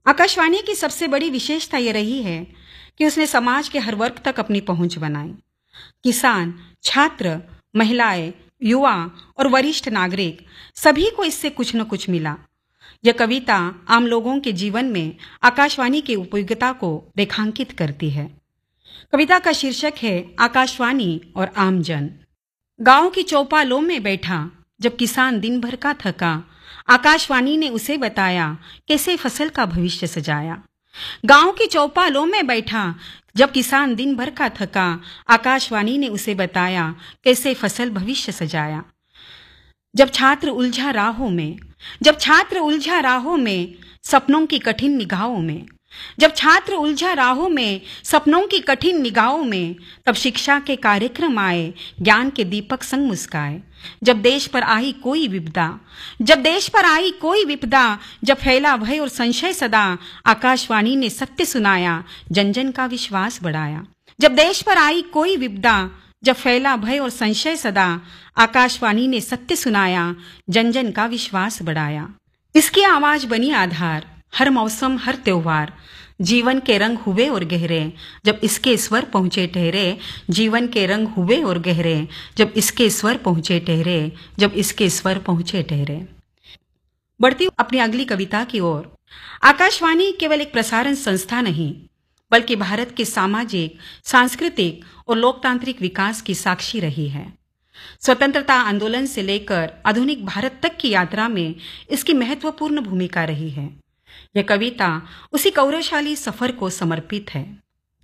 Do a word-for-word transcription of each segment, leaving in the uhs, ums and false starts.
आकाशवाणी की सबसे बड़ी विशेषता ये रही है कि उसने समाज के हर वर्ग तक अपनी पहुंच बनाई। किसान, छात्र, महिलाएं, युवा और वरिष्ठ नागरिक सभी को इससे कुछ न कुछ मिला। यह कविता आम लोगों के जीवन में आकाशवाणी की उपयोगिता को रेखांकित करती है। कविता का शीर्षक है आकाशवाणी और आमजन। गांव की चौपालों में बैठा जब किसान दिन भर का थका, आकाशवाणी ने उसे बताया कैसे फसल का भविष्य सजाया। गांव की चौपालों में बैठा जब किसान दिन भर का थका, आकाशवाणी ने उसे बताया कैसे फसल भविष्य सजाया। जब छात्र उलझा राहों में, जब छात्र उलझा राहों में सपनों की कठिन निगाहों में, जब छात्र उलझा राहों में सपनों की कठिन निगाहों में, तब शिक्षा के कार्यक्रम आए, ज्ञान के दीपक संग मुस्काए। जब देश पर आई कोई विपदा, जब देश पर आई कोई विपदा, जब फैला भय और संशय सदा, आकाशवाणी ने सत्य सुनाया, जन जन का विश्वास बढ़ाया। जब देश पर आई कोई विपदा, जब फैला भय और संशय सदा, आकाशवाणी ने सत्य सुनाया, जन जन का विश्वास बढ़ाया। इसकी आवाज बनी आधार, हर मौसम हर त्योहार, जीवन के रंग हुए और गहरे जब इसके स्वर पहुंचे ठहरे। जीवन के रंग हुए और गहरे जब इसके स्वर पहुंचे ठहरे, जब इसके स्वर पहुंचे ठहरे। बढ़ती अपनी अगली कविता की ओर। आकाशवाणी केवल एक प्रसारण संस्था नहीं, बल्कि भारत के सामाजिक, सांस्कृतिक और लोकतांत्रिक विकास की साक्षी रही है। स्वतंत्रता आंदोलन से लेकर आधुनिक भारत तक की यात्रा में इसकी महत्वपूर्ण भूमिका रही है। यह कविता उसी गौरवशाली सफर को समर्पित है।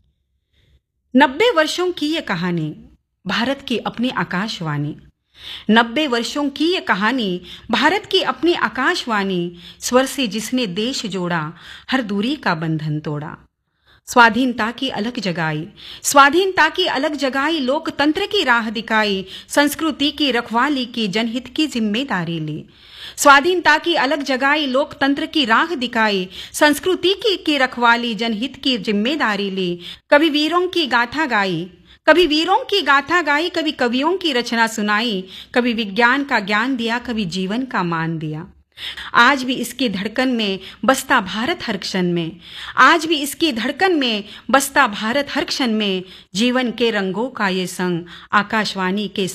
नब्बे वर्षों की यह कहानी, भारत की अपनी आकाशवाणी। नब्बे वर्षों की यह कहानी, भारत की अपनी आकाशवाणी। स्वर से जिसने देश जोड़ा, हर दूरी का बंधन तोड़ा। स्वाधीनता की अलग जगाई, स्वाधीनता की अलग जगाई, लोकतंत्र की राह दिखाई, संस्कृति की रखवाली की, जनहित की जिम्मेदारी ली। स्वाधीनता की अलग जगाई, लोकतंत्र की राह दिखाई, संस्कृति की, की रखवाली, जनहित की जिम्मेदारी ली। कभी वीरों की गाथा गाई, कभी वीरों की गाथा गाई, कभी कवियों की रचना सुनाई, कभी विज्ञान का ज्ञान दिया, कभी जीवन का मान दिया। आज भी इसकी धड़कन में बसता भारत हर क्षण में, आज भी इसकी धड़कन में बसता भारत हर क्षण में। जीवन के रंगों का ये संग, आकाशवाणी के